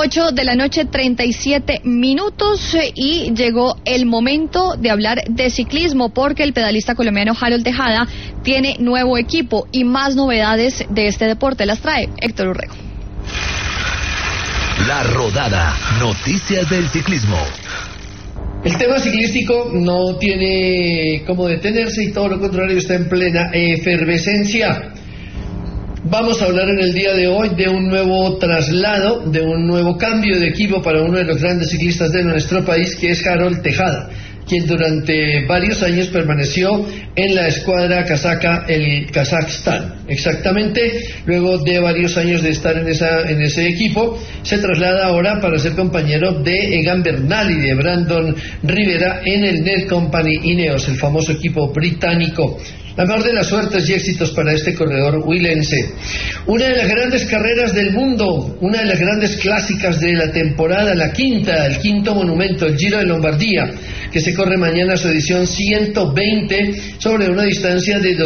8:37 y llegó el momento de hablar de ciclismo porque el pedalista colombiano Harold Tejada tiene nuevo equipo y más novedades de este deporte las trae Héctor Urrego. La Rodada, noticias del ciclismo. El tema ciclístico no tiene cómo detenerse y todo lo contrario está en plena efervescencia. Vamos a hablar en el día de hoy de un nuevo traslado, de un nuevo cambio de equipo para uno de los grandes ciclistas de nuestro país, que es Harold Tejada, quien durante varios años permaneció en la escuadra casaca, el Kazajstán. Exactamente, luego de varios años de estar en ese equipo, se traslada ahora para ser compañero de Egan Bernal y de Brandon Rivera en el Netcompany Ineos, el famoso equipo británico. La mejor de las suertes y éxitos para este corredor huilense. Una de las grandes carreras del mundo, una de las grandes clásicas de la temporada, la quinta, el quinto monumento, el Giro de Lombardía, que se corre mañana su edición 120 sobre una distancia de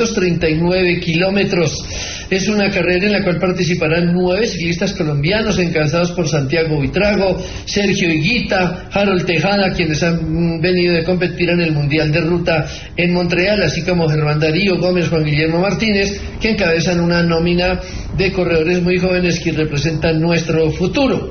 239 kilómetros. Es una carrera en la cual participarán 9 ciclistas colombianos encabezados por Santiago Buitrago, Sergio Higuita, Harold Tejada, quienes han venido de competir en el Mundial de Ruta en Montreal, así como Germán Darío Gómez, Juan Guillermo Martínez, que encabezan una nómina de corredores muy jóvenes que representan nuestro futuro.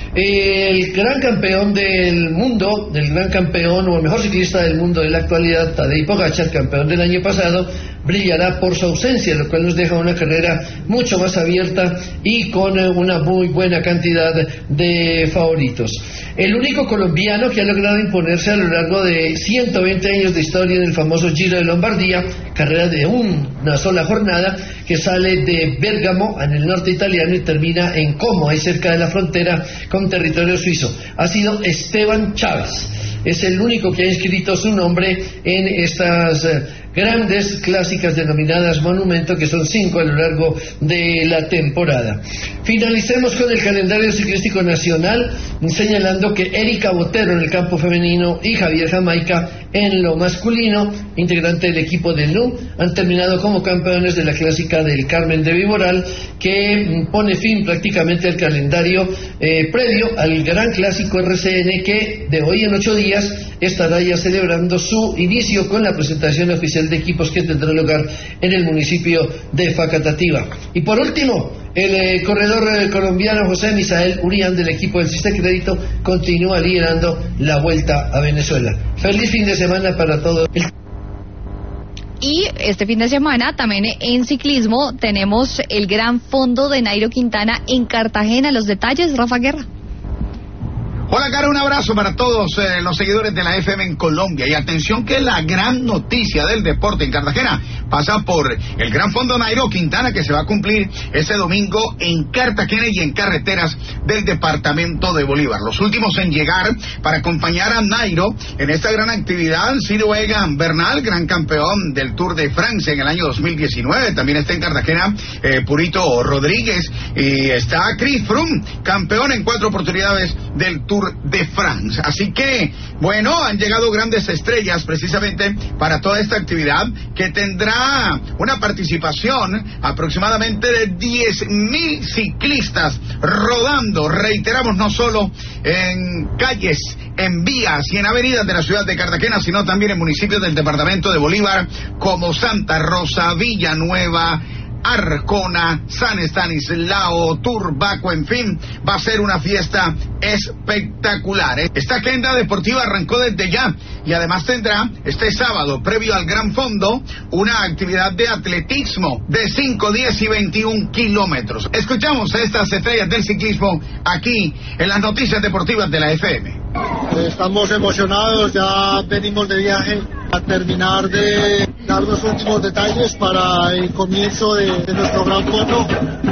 El gran campeón del mundo, el gran campeón o el mejor ciclista del mundo de la actualidad, Tadej Pogačar, campeón del año pasado, brillará por su ausencia, lo cual nos deja una carrera mucho más abierta y con una muy buena cantidad de favoritos. El único colombiano que ha logrado imponerse a lo largo de 120 años de historia en el famoso Giro de Lombardía, carrera de una sola jornada, que sale de Bérgamo, en el norte italiano, y termina en Como, ahí cerca de la frontera con territorio suizo. Ha sido Esteban Chávez. Es el único que ha inscrito su nombre en estas grandes clásicas denominadas Monumento, que son 5 a lo largo de la temporada. Finalicemos con el calendario ciclístico nacional, señalando que Erika Botero en el campo femenino y Javier Jamaica en lo masculino, integrante del equipo del NU, han terminado como campeones de la clásica del Carmen de Viboral, que pone fin prácticamente al calendario previo al gran clásico RCN, que de hoy en 8 días estará ya celebrando su inicio con la presentación oficial de equipos que tendrá lugar en el municipio de Facatativá. Y por último, el corredor colombiano José Misael Urián del equipo del Ciste Crédito continúa liderando la Vuelta a Venezuela. Feliz fin de semana para todos. Y este fin de semana también en ciclismo tenemos el Gran Fondo de Nairo Quintana en Cartagena. Los detalles, Rafa Guerra. Hola, Cara, un abrazo para todos los seguidores de la FM en Colombia. Y atención que la gran noticia del deporte en Cartagena pasa por el Gran Fondo Nairo Quintana, que se va a cumplir este domingo en Cartagena y en carreteras del departamento de Bolívar. Los últimos en llegar para acompañar a Nairo en esta gran actividad han sido Egan Bernal, gran campeón del Tour de Francia en el año 2019. También está en Cartagena Purito Rodríguez, y está Chris Froome, campeón en 4 oportunidades del Tour de France. Así que, bueno, han llegado grandes estrellas precisamente para toda esta actividad, que tendrá una participación aproximadamente de 10.000 ciclistas rodando, reiteramos, no solo en calles, en vías y en avenidas de la ciudad de Cartagena, sino también en municipios del departamento de Bolívar como Santa Rosa, Villanueva, Arcona, San Estanislao, Turbaco, en fin, va a ser una fiesta espectacular. Esta agenda deportiva arrancó desde ya y además tendrá este sábado, previo al Gran Fondo, una actividad de atletismo de 5, 10 y 21 kilómetros. Escuchamos a estas estrellas del ciclismo aquí en las noticias deportivas de la FM. Estamos emocionados, ya venimos de viaje a terminar de dar los últimos detalles para el comienzo de nuestro Gran Fondo,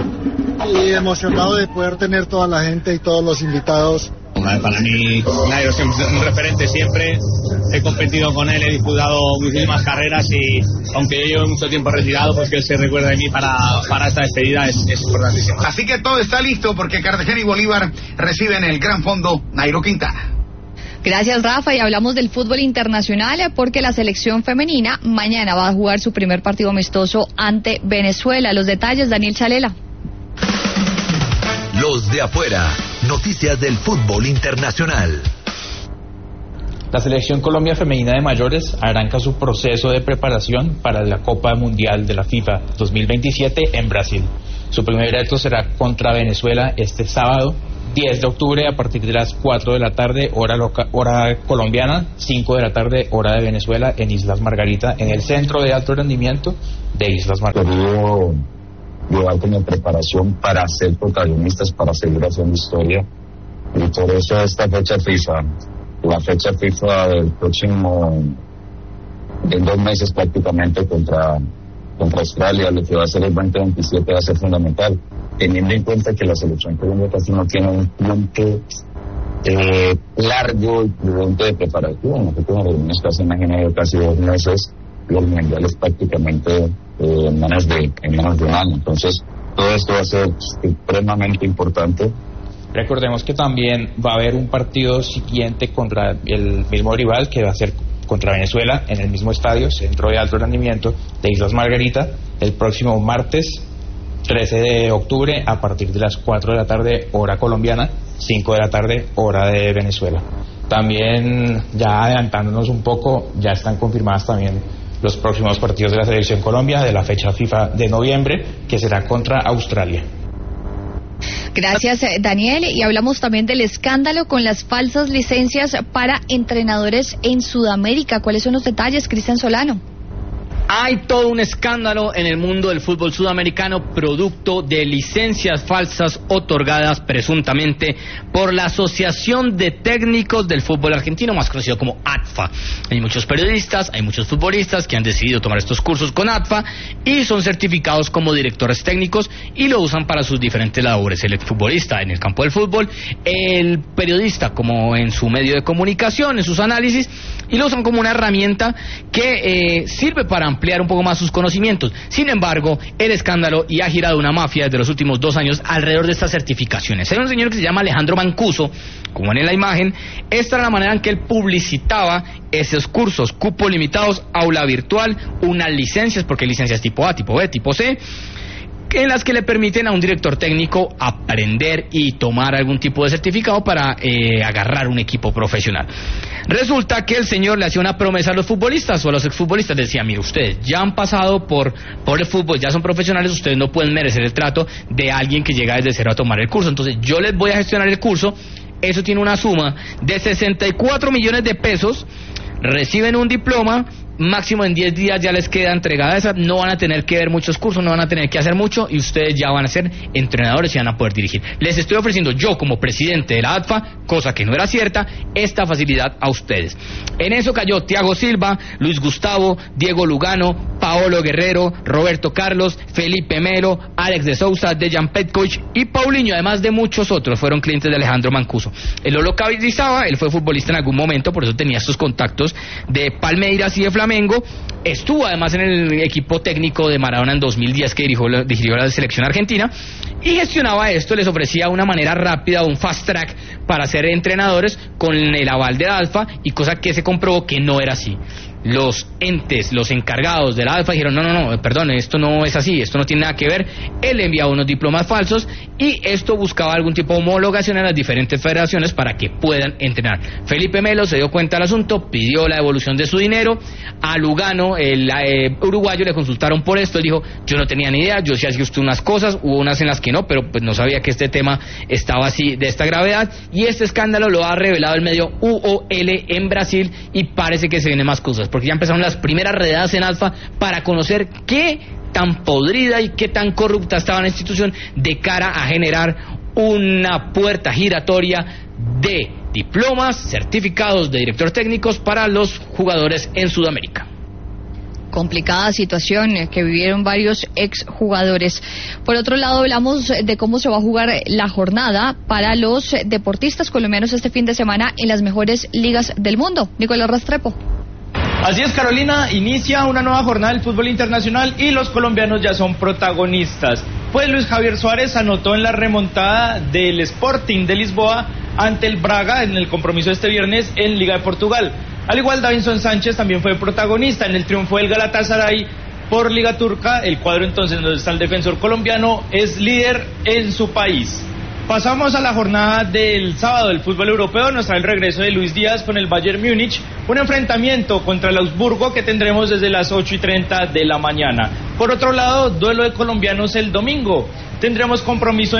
y emocionado de poder tener toda la gente y todos los invitados. Para mí, Nairo es un referente siempre. He competido con él, he disputado muchísimas carreras y aunque yo llevo mucho tiempo retirado, pues que él se recuerde de mí para esta despedida es importantísimo. Así que todo está listo porque Cartagena y Bolívar reciben el Gran Fondo Nairo Quintana. Gracias, Rafa, y hablamos del fútbol internacional porque la selección femenina mañana va a jugar su primer partido amistoso ante Venezuela. Los detalles, Daniel Chalela. Los de afuera. Noticias del fútbol internacional. La Selección Colombia Femenina de Mayores arranca su proceso de preparación para la Copa Mundial de la FIFA 2027 en Brasil. Su primer reto será contra Venezuela este sábado 10 de octubre a partir de las 4 de la tarde, hora colombiana, 5 de la tarde, hora de Venezuela, en Islas Margarita, en el Centro de Alto Rendimiento de Islas Margarita. Llevar como preparación para ser protagonistas, para seguir haciendo historia, y por eso esta fecha FIFA, la fecha FIFA del próximo, en 2 meses prácticamente contra Australia, lo que va a ser el 2027 va a ser fundamental, teniendo en cuenta que la selección colombiana casi no tiene un tiempo largo y prudente de preparación. Nosotros nos casi imaginado casi 2 meses, los mundiales prácticamente en menos de un año. Entonces todo esto va a ser supremamente importante. Recordemos que también va a haber un partido siguiente contra el mismo rival, que va a ser contra Venezuela en el mismo estadio, Centro de Alto Rendimiento de Islas Margarita, el próximo martes 13 de octubre a partir de las 4 de la tarde, hora colombiana, 5 de la tarde, hora de Venezuela. También, ya adelantándonos un poco, ya están confirmadas también los próximos partidos de la Selección Colombia de la fecha FIFA de noviembre, que será contra Australia. Gracias, Daniel. Y hablamos también del escándalo con las falsas licencias para entrenadores en Sudamérica. ¿Cuáles son los detalles, Cristian Solano? Hay todo un escándalo en el mundo del fútbol sudamericano producto de licencias falsas otorgadas presuntamente por la Asociación de Técnicos del Fútbol Argentino, más conocido como ATFA. Hay muchos periodistas, hay muchos futbolistas que han decidido tomar estos cursos con ATFA y son certificados como directores técnicos y lo usan para sus diferentes labores. El futbolista en el campo del fútbol, el periodista como en su medio de comunicación, en sus análisis, y lo usan como una herramienta que sirve para ampliar un poco más sus conocimientos. Sin embargo, el escándalo y ha girado una mafia desde los últimos 2 años alrededor de estas certificaciones. Hay un señor que se llama Alejandro Mancuso, como ven en la imagen. Esta era la manera en que él publicitaba esos cursos, cupos limitados, aula virtual, unas licencias, porque hay licencias tipo A, tipo B, tipo C, en las que le permiten a un director técnico aprender y tomar algún tipo de certificado para agarrar un equipo profesional. Resulta que el señor le hacía una promesa a los futbolistas o a los exfutbolistas, decía: mire, ustedes ya han pasado por el fútbol, ya son profesionales, ustedes no pueden merecer el trato de alguien que llega desde cero a tomar el curso, entonces yo les voy a gestionar el curso. Eso tiene una suma de 64 millones de pesos, reciben un diploma, máximo en 10 días ya les queda entregada esa, no van a tener que ver muchos cursos, no van a tener que hacer mucho y ustedes ya van a ser entrenadores y van a poder dirigir. Les estoy ofreciendo yo como presidente de la ATFA, cosa que no era cierta, esta facilidad a ustedes. En eso cayó Thiago Silva, Luis Gustavo, Diego Lugano, Paolo Guerrero, Roberto Carlos, Felipe Melo, Alex de Sousa, Dejan Petkovic y Paulinho, además de muchos otros, fueron clientes de Alejandro Mancuso. Él lo localizaba, él fue futbolista en algún momento, por eso tenía estos contactos de Palmeiras y de Flamengo. Estuvo además en el equipo técnico de Maradona en 2010, que dirigió la selección argentina, y gestionaba esto, les ofrecía una manera rápida, un fast track para ser entrenadores con el aval de la ATFA, y cosa que se comprobó que no era así. Los entes, los encargados de la ATFA dijeron: no, perdón, esto no es así, esto no tiene nada que ver. Él enviaba unos diplomas falsos y esto buscaba algún tipo de homologación en las diferentes federaciones para que puedan entrenar. Felipe Melo se dio cuenta del asunto, pidió la devolución de su dinero. A Lugano, el uruguayo, le consultaron por esto, él dijo: yo no tenía ni idea, yo sí hacía usted unas cosas, hubo unas en las que no, pero pues no sabía que este tema estaba así, de esta gravedad, y este escándalo lo ha revelado el medio UOL en Brasil, y parece que se vienen más cosas, porque ya empezaron las primeras redadas en ATFA para conocer qué tan podrida y qué tan corrupta estaba la institución de cara a generar una puerta giratoria de diplomas, certificados de director técnicos para los jugadores en Sudamérica. Complicada situación que vivieron varios exjugadores. Por otro lado, hablamos de cómo se va a jugar la jornada para los deportistas colombianos este fin de semana en las mejores ligas del mundo. Nicolás Restrepo. Así es, Carolina, inicia una nueva jornada del fútbol internacional y los colombianos ya son protagonistas. Pues Luis Javier Suárez anotó en la remontada del Sporting de Lisboa ante el Braga en el compromiso de este viernes en Liga de Portugal. Al igual, Davinson Sánchez también fue protagonista en el triunfo del Galatasaray por Liga Turca. El cuadro entonces donde está el defensor colombiano es líder en su país. Pasamos a la jornada del sábado del fútbol europeo. Nos trae el regreso de Luis Díaz con el Bayern Múnich. Un enfrentamiento contra el Augsburgo que tendremos desde las 8:30 de la mañana. Por otro lado, duelo de colombianos el domingo. Tendremos compromiso